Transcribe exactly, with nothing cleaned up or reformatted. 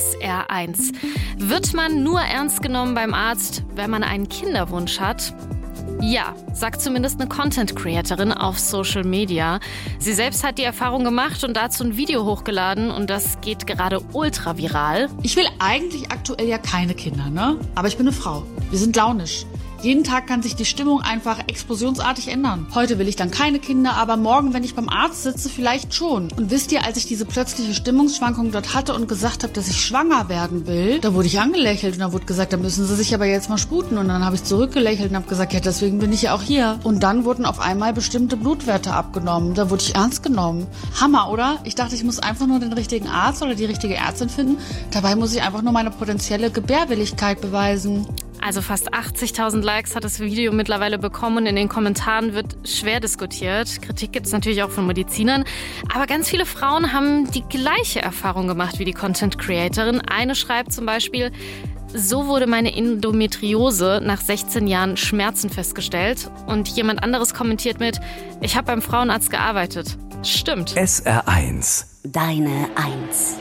S R eins. Wird man nur ernst genommen beim Arzt, wenn man einen Kinderwunsch hat? Ja, sagt zumindest eine Content-Creatorin auf Social Media. Sie selbst hat die Erfahrung gemacht und dazu ein Video hochgeladen und das geht gerade ultra viral. Ich will eigentlich aktuell ja keine Kinder, ne? Aber ich bin eine Frau. Wir sind launisch. Jeden Tag kann sich die Stimmung einfach explosionsartig ändern. Heute will ich dann keine Kinder, aber morgen, wenn ich beim Arzt sitze, vielleicht schon. Und wisst ihr, als ich diese plötzliche Stimmungsschwankung dort hatte und gesagt habe, dass ich schwanger werden will, da wurde ich angelächelt und da wurde gesagt, da müssen sie sich aber jetzt mal sputen. Und dann habe ich zurückgelächelt und habe gesagt, ja, deswegen bin ich ja auch hier. Und dann wurden auf einmal bestimmte Blutwerte abgenommen. Da wurde ich ernst genommen. Hammer, oder? Ich dachte, ich muss einfach nur den richtigen Arzt oder die richtige Ärztin finden. Dabei muss ich einfach nur meine potenzielle Gebärwilligkeit beweisen. Also fast achtzigtausend Likes hat das Video mittlerweile bekommen und in den Kommentaren wird schwer diskutiert. Kritik gibt es natürlich auch von Medizinern. Aber ganz viele Frauen haben die gleiche Erfahrung gemacht wie die Content-Creatorin. Eine schreibt zum Beispiel: So wurde meine Endometriose nach sechzehn Jahren Schmerzen festgestellt. Und jemand anderes kommentiert mit: Ich habe beim Frauenarzt gearbeitet. Stimmt. S R eins. Deine Eins.